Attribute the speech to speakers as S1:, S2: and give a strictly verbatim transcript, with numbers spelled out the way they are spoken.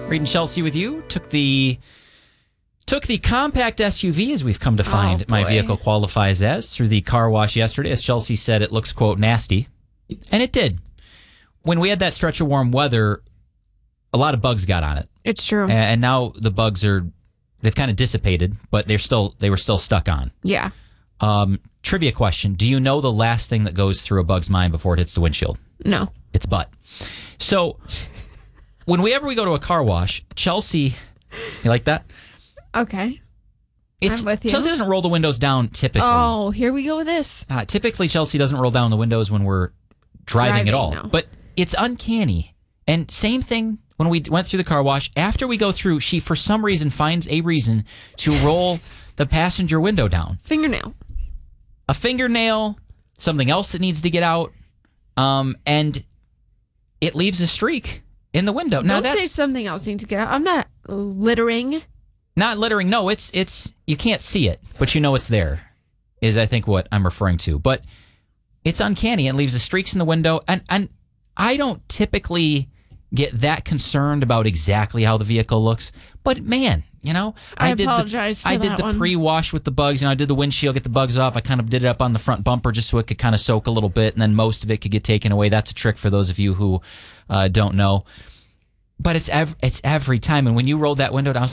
S1: Reed and Chelsea with you. Took the took the compact S U V, as we've come to find
S2: oh,
S1: my vehicle qualifies as, through the car wash yesterday. As Chelsea said, it looks, quote, nasty. And it did. When we had that stretch of warm weather, a lot of bugs got on it.
S2: It's true.
S1: And now the bugs are, they've kind of dissipated, but they're still, they were still stuck on.
S2: Yeah.
S1: Um, trivia question. Do you know the last thing that goes through a bug's mind before it hits the windshield?
S2: No.
S1: It's butt. So whenever we go to a car wash, Chelsea, you like that?
S2: Okay.
S1: It's,
S2: I'm with you.
S1: Chelsea doesn't roll the windows down typically.
S2: Oh, here we go with this.
S1: Uh, typically, Chelsea doesn't roll down the windows when we're driving,
S2: Driving,
S1: at all.
S2: no.
S1: But it's uncanny. And same thing when we went through the car wash. After we go through, she, for some reason, finds a reason to roll the passenger window down.
S2: Fingernail.
S1: A fingernail, something else that needs to get out, um, and it leaves a streak in the window. Now,
S2: Don't
S1: that's
S2: say something else needs to get out. I'm not littering.
S1: not littering. No, it's it's you can't see it, but you know it's there, is I think what I'm referring to. But it's uncanny. It leaves the streaks in the window, and and I don't typically get that concerned about exactly how the vehicle looks. But man, you know,
S2: I,
S1: did
S2: apologize
S1: the,
S2: for
S1: I did
S2: that
S1: the
S2: one.
S1: pre-wash with the bugs. You know, I did the windshield, get the bugs off. I kind of did it up on the front bumper just so it could kind of soak a little bit, and then most of it could get taken away. That's a trick for those of you who uh, don't know. But it's ev- it's every time. And when you rolled that window down, I was